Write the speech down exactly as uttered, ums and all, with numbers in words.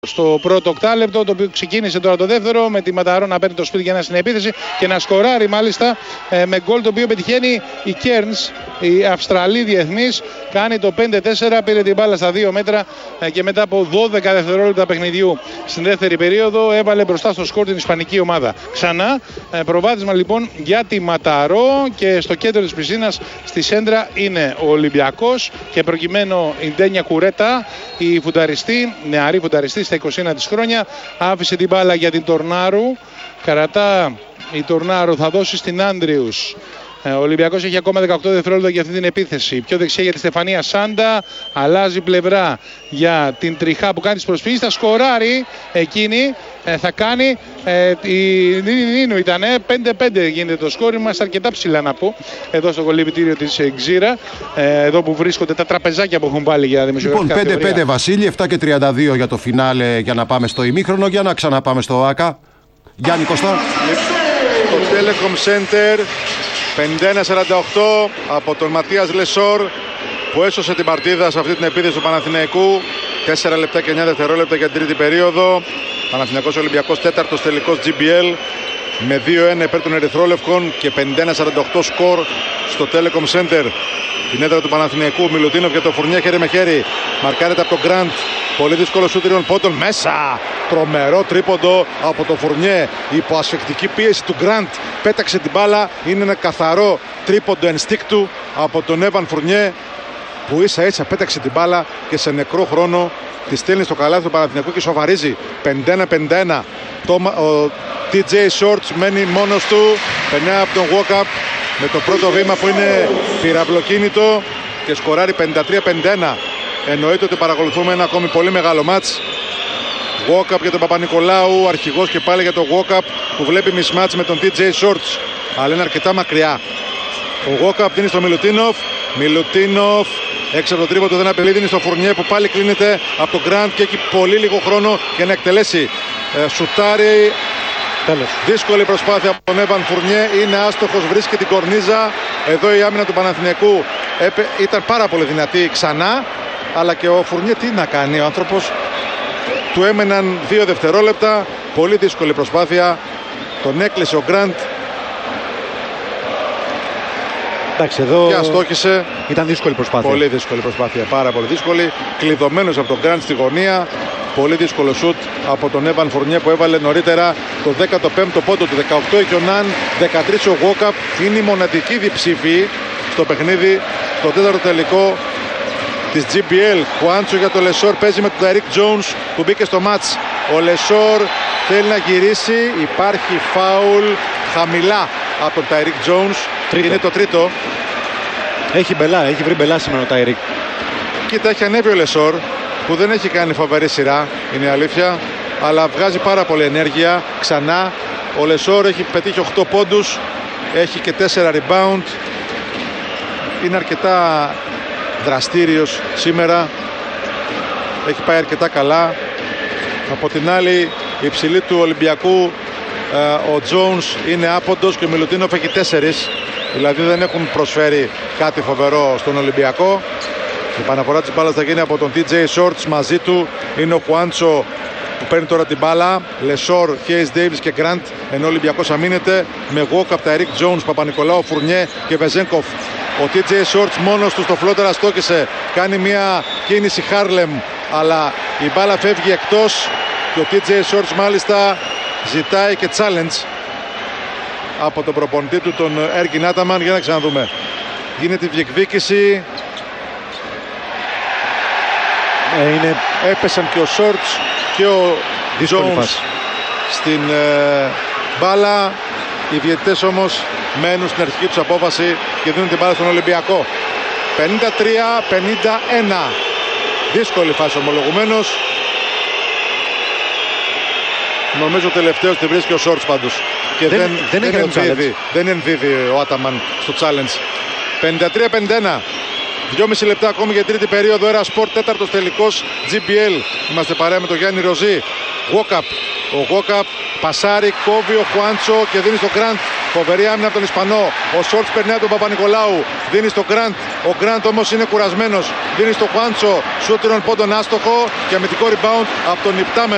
Στο πρώτο οκτάλεπτο, το οποίο ξεκίνησε τώρα το δεύτερο, με τη Ματαρό να παίρνει το σπίτι για να στην επίθεση και να σκοράρει μάλιστα ε, με γκολ το οποίο πετυχαίνει η Cairns, η Αυστραλή διεθνής. Κάνει το πέντε τέσσερα, πήρε την μπάλα στα δύο μέτρα ε, και μετά από δώδεκα δευτερόλεπτα παιχνιδιού στην δεύτερη περίοδο έβαλε μπροστά στο σκορ την ισπανική ομάδα. Ξανά ε, προβάδισμα λοιπόν για τη Ματαρό και στο κέντρο της πισίνας στη σέντρα είναι ο Ολυμπιακός και προκειμένου η Ντένια Κουρέτα, η φουνταριστή, νεαρή φουνταριστή στα είκοσι ένα της χρόνια, άφησε την μπάλα για την Τορνάρου. Καρατά η Τορνάρου, θα δώσει στην Άντριους. Ο Ολυμπιακός έχει ακόμα δεκαοκτώ δευτερόλεπτα για αυτή την επίθεση. Πιο δεξιά για τη Στεφανία Σάντα. Αλλάζει πλευρά για την Τριχά που κάνει τις προσφύγεις. Θα σκοράρει εκείνη. Ε, θα κάνει. Ε, η Νίνου ήταν. πέντε πέντε γίνεται το σκόρ. Είμαστε αρκετά ψηλά να πω. Εδώ στο κολυμπητήριο της Ξήρα. Ε, εδώ που βρίσκονται τα τραπεζάκια που έχουν πάλι για δημοσιογραφικά. Λοιπόν, πέντε πέντε Βασίλη. επτά και τριάντα δύο για το φινάλε για να πάμε στο ημίχρονο. Για να ξαναπάμε στο ΆΚΑ. Γιάννη Κωστά. Το Telecom Center. πενήντα ένα σαράντα οκτώ από τον Ματίας Λεσόρ που έσωσε την παρτίδα σε αυτή την επίθεση του Παναθηναϊκού. τέσσερα λεπτά και εννιά δευτερόλεπτα για την τρίτη περίοδο. Παναθηναϊκός Ολυμπιακός τέταρτος τελικός τζι μπι ελ με δύο ένα υπέρ των Ερυθρόλευκων και πενήντα ένα σαράντα οκτώ σκορ στο Telecom Center. Την έδρα του Παναθηναϊκού, Μιλουτίνοφ για το Φουρνιέ χέρι με χέρι. Μαρκάρεται από τον Γκραντ. Πολύ δύσκολο σου τριών πόντων μέσα. Τρομερό τρίποντο από το Φουρνιέ. Υπό ασφικτική πίεση του Γκραντ πέταξε την μπάλα. Είναι ένα καθαρό τρίποντο ενστίκτου από τον Έβαν Φουρνιέ που ίσα ίσα πέταξε την μπάλα και σε νεκρό χρόνο τη στέλνει στο καλάθι του Παναθηναϊκού και σοβαρίζει. πενήντα ένα πενήντα ένα. Το, ο τι τζέι Shorts μένει μόνος του. Περνάει από τον Walkup με το πρώτο βήμα που είναι πυραυλοκίνητο και σκοράρει πενήντα τρία πενήντα ένα. Εννοείται ότι παρακολουθούμε ένα ακόμη πολύ μεγάλο μάτς. Walkup για τον Παπα-Νικολάου, αρχηγός και πάλι για τον Walkup που βλέπει mismatch με τον τι τζέι Shorts, αλλά είναι αρκετά μακριά. Ο Walkup δίνει στο Μιλουτίνοφ. Μιλουτίνοφ έξω από το τρίποντο, δεν απελεί, δίνει στο Φουρνιέ που πάλι κλείνεται από τον Γκραντ και έχει πολύ λίγο χρόνο για να εκτελέσει. Ε, σουτάρει. Τέλος. Δύσκολη προσπάθεια από τον Έβαν Φουρνιέ, είναι άστοχος, βρίσκει την κορνίζα. Εδώ η άμυνα του Παναθηναϊκού έπε, ήταν πάρα πολύ δυνατή ξανά, αλλά και ο Φουρνιέ τι να κάνει, ο άνθρωπος του έμεναν δύο δευτερόλεπτα. Πολύ δύσκολη προσπάθεια, τον έκλεισε ο Γκραντ. Εντάξει, εδώ και αστόχησε. Ήταν δύσκολη προσπάθεια. Πολύ δύσκολη προσπάθεια, πάρα πολύ δύσκολη. Κλειδωμένος από τον Γκραντ στη γωνία. Πολύ δύσκολο σουτ από τον Έβαν Φουρνιέ που έβαλε νωρίτερα το δέκατο πέμπτο πόντο του. δεκαοκτώ έχει ο Ναν, δεκατρία ο Walkup. Είναι η μοναδική διψήφη στο παιχνίδι, το τέταρτο τελικό της τζι μπι ελ. Χουάντσο για το Λεσόρ, παίζει με τον Ταϊρίκ Τζόουνς που μπήκε στο μάτς. Ο Λεσόρ θέλει να γυρίσει, υπάρχει φάουλ χαμηλά από τον Ταϊρίκ Τζόουνς. Είναι το τρίτο. Έχει μπελά, έχει βρει μπελά σήμερα ο Ταϊρίκ. Κοίτα, έχει ανέβει ο Λεσόρ που δεν έχει κάνει φοβερή σειρά, είναι η αλήθεια, αλλά βγάζει πάρα πολύ ενέργεια ξανά. Ο Λεσόρ έχει πετύχει οκτώ πόντους, έχει και τέσσερα rebound. Είναι αρκετά δραστήριος σήμερα, έχει πάει αρκετά καλά. Από την άλλη, η υψηλή του Ολυμπιακού, ο Τζόουνς είναι άποντος και ο Μιλουτίνοφ έχει τέσσερις, δηλαδή δεν έχουν προσφέρει κάτι φοβερό στον Ολυμπιακό. Η επαναφορά της μπάλας θα γίνει από τον τι τζέι Shorts, μαζί του είναι ο Χουάντσο που παίρνει τώρα την μπάλα. Λεσόρ, Χέις Ντέιβις και Γκραντ, ενώ ο Ολυμπιακός αμήνεται με Walkup, Ταϊρίκ Τζόουνς, Παπα-Νικολάου, Φουρνιέ και Βεζένκοφ. Ο τι τζέι Shorts μόνος του στο φλότερα στόκησε, κάνει μια κίνηση Χάρλεμ, αλλά η μπάλα φεύγει εκτός και ο τι τζέι Shorts μάλιστα ζητάει και challenge από τον προπονητή του, τον Έργιν Άταμαν. Για να ξαναδούμε. Γίνεται η διεκδίκηση. Είναι... Έπεσαν και ο Shorts και ο Jones στην ε, μπάλα. Οι διαιτητές όμως μένουν στην αρχική τους απόφαση και δίνουν την μπάλα στον Ολυμπιακό. πενήντα τρία πενήντα ένα. Δύσκολη φάση ομολογουμένως. Νομίζω τελευταίος τη βρίσκει ο Shorts πάντως. Και δεν, δεν, δεν, δεν, ενδίδει, δεν ενδίδει ο Άταμαν στο challenge. πενήντα τρία πενήντα ένα. δυόμιση λεπτά ακόμη για τρίτη περίοδο. Ένα σπορ τέταρτος τελικός τζι μπι ελ. Είμαστε παρέα με τον Γιάννη Ροζή. Walkup. Ο Walkup πασάρει, κόβει ο Χουάντσο και δίνει στο Γκραντ. Φοβερή άμυνα από τον Ισπανό. Ο Shorts περνάει τον Παπα-Νικολάου. Δίνει στο Γκραντ. Ο Γκραντ όμως είναι κουρασμένος. Δίνει στο Χουάντσο. Σούτ τριών πόντων άστοχο και αμυντικό rebound από τον υπτάμενο